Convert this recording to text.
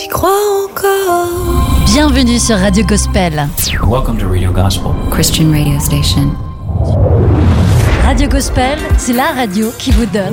crois encore. Bienvenue sur Radio Gospel. Welcome to Radio Gospel, Christian radio station. Radio Gospel, c'est la radio qui vous donne